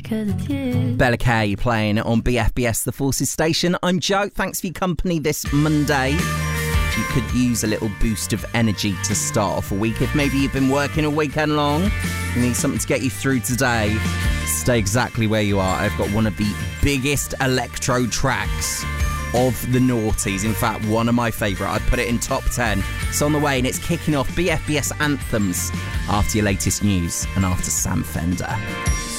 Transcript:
'cause it's you. Bella Kay playing on BFBS The Forces station. I'm Joe. Thanks for your company this Monday. You could use a little boost of energy to start off a week. If maybe you've been working a weekend long, you need something to get you through today, stay exactly where you are. I've got one of the biggest electro tracks of the noughties. In fact, one of my favourite. I'd put it in top 10. It's on the way and it's kicking off BFBS Anthems after your latest news and after Sam Fender.